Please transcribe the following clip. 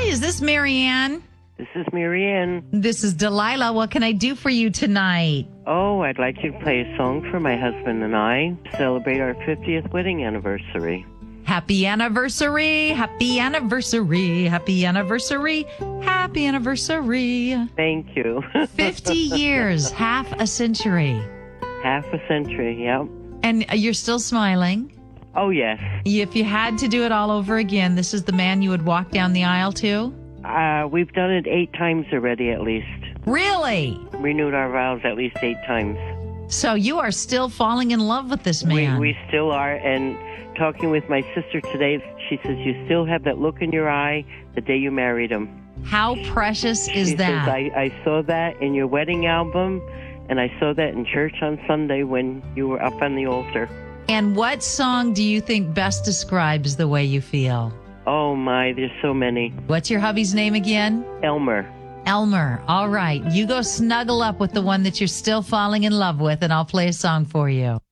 is this Marianne? This is Marianne. This is Delilah. What can I do for you tonight? Oh, I'd like you to play a song for my husband and I to celebrate our 50th wedding anniversary. Happy anniversary, happy anniversary, happy anniversary, happy anniversary. Thank you. 50 years, half a century. Half a century, yep. And you're still smiling. Oh, yes. If you had to do it all over again, this is the man you would walk down the aisle to? We've done it 8 times already, at least. Really? Renewed our vows at least 8 times. So you are still falling in love with this man? We still are, and talking with my sister today, she says you still have that look in your eye the day you married him. How precious is she that? Says, I saw that in your wedding album, and I saw that in church on Sunday when you were up on the altar. And what song do you think best describes the way you feel? Oh, my, there's so many. What's your hubby's name again? Elmer. Elmer. All right. You go snuggle up with the one that you're still falling in love with, and I'll play a song for you.